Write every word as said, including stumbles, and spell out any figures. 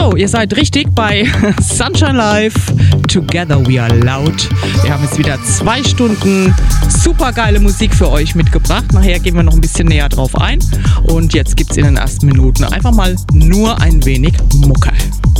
So, ihr seid richtig bei Sunshine Live. Together we are loud. Wir haben jetzt wieder zwei Stunden super geile Musik für euch mitgebracht. Nachher gehen wir noch ein bisschen näher drauf ein. Und jetzt gibt's in den ersten Minuten einfach mal nur ein wenig Mucke.